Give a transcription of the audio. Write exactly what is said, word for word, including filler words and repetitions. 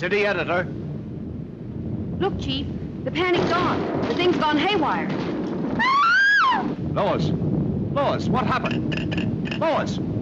city editor. Look, Chief. The panic's on. The thing's gone haywire. Lois! Lois, what happened? Lois!